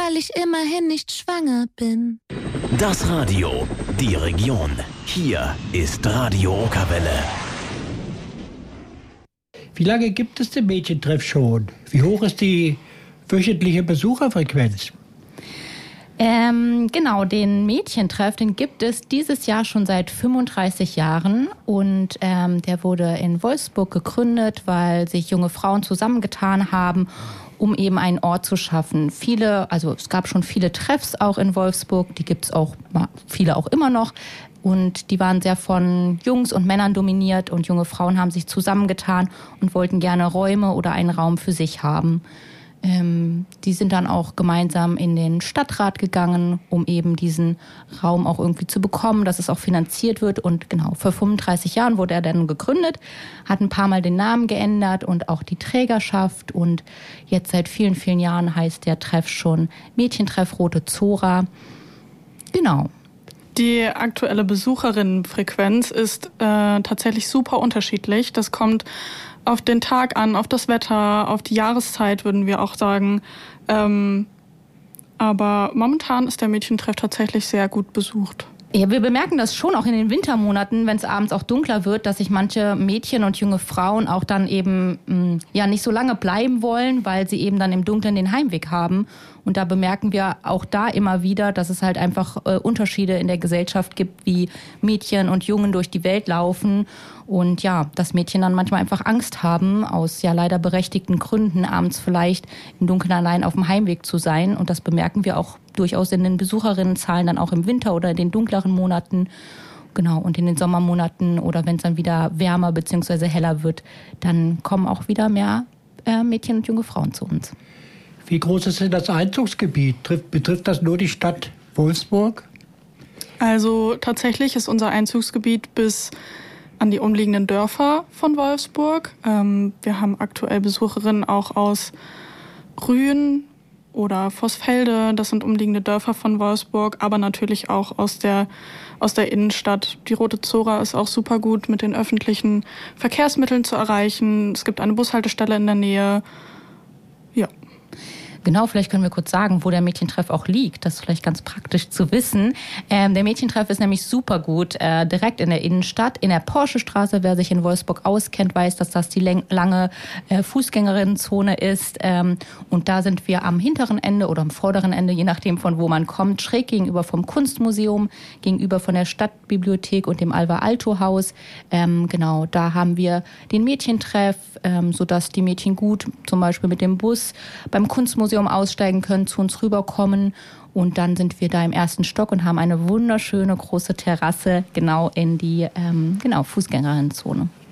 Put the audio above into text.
weil ich immerhin nicht schwanger bin. Das Radio, die Region. Hier ist Radio Okerwelle. Wie lange gibt es den Mädchentreff schon? Wie hoch ist die wöchentliche Besucherfrequenz? Genau, den Mädchentreff, den gibt es dieses Jahr schon seit 35 Jahren und der wurde in Wolfsburg gegründet, weil sich junge Frauen zusammengetan haben, um eben einen Ort zu schaffen. Es gab schon viele Treffs auch in Wolfsburg, die gibt es auch, viele auch immer noch. Und die waren sehr von Jungs und Männern dominiert und junge Frauen haben sich zusammengetan und wollten gerne Räume oder einen Raum für sich haben. Die sind dann auch gemeinsam in den Stadtrat gegangen, um eben diesen Raum auch irgendwie zu bekommen, dass es auch finanziert wird. Und genau, vor 35 Jahren wurde er dann gegründet, hat ein paar Mal den Namen geändert und auch die Trägerschaft. Und jetzt seit vielen, vielen Jahren heißt der Treff schon Mädchentreff Rote Zora. Genau. Die aktuelle Besucherinnenfrequenz ist tatsächlich super unterschiedlich. Das kommt auf den Tag an, auf das Wetter, auf die Jahreszeit, würden wir auch sagen. Aber momentan ist der Mädchentreff tatsächlich sehr gut besucht. Ja, wir bemerken das schon auch in den Wintermonaten, wenn es abends auch dunkler wird, dass sich manche Mädchen und junge Frauen auch dann eben nicht so lange bleiben wollen, weil sie eben dann im Dunkeln den Heimweg haben. Und da bemerken wir auch da immer wieder, dass es halt einfach Unterschiede in der Gesellschaft gibt, wie Mädchen und Jungen durch die Welt laufen. Und ja, dass Mädchen dann manchmal einfach Angst haben, aus ja leider berechtigten Gründen, abends vielleicht im Dunkeln allein auf dem Heimweg zu sein. Und das bemerken wir auch durchaus in den Besucherinnenzahlen dann auch im Winter oder in den dunkleren Monaten. Genau, und in den Sommermonaten oder wenn es dann wieder wärmer bzw. heller wird, dann kommen auch wieder mehr Mädchen und junge Frauen zu uns. Wie groß ist denn das Einzugsgebiet? Betrifft das nur die Stadt Wolfsburg? Also tatsächlich ist unser Einzugsgebiet bis an die umliegenden Dörfer von Wolfsburg. Wir haben aktuell Besucherinnen auch aus Rühen oder Vossfelde. Das sind umliegende Dörfer von Wolfsburg, aber natürlich auch aus der Innenstadt. Die Rote Zora ist auch super gut mit den öffentlichen Verkehrsmitteln zu erreichen. Es gibt eine Bushaltestelle in der Nähe. Ja. Genau, vielleicht können wir kurz sagen, wo der Mädchentreff auch liegt. Das ist vielleicht ganz praktisch zu wissen. Der Mädchentreff ist nämlich super gut, direkt in der Innenstadt, in der Porschestraße. Wer sich in Wolfsburg auskennt, weiß, dass das die lange Fußgängerinnenzone ist. Und da sind wir am hinteren Ende oder am vorderen Ende, je nachdem von wo man kommt, schräg gegenüber vom Kunstmuseum, gegenüber von der Stadtbibliothek und dem Alvar-Aalto-Haus. Genau, da haben wir den Mädchentreff, sodass die Mädchen gut zum Beispiel mit dem Bus beim Kunstmuseum aussteigen können, zu uns rüberkommen und dann sind wir da im ersten Stock und haben eine wunderschöne große Terrasse genau in die Fußgängerinnenzone.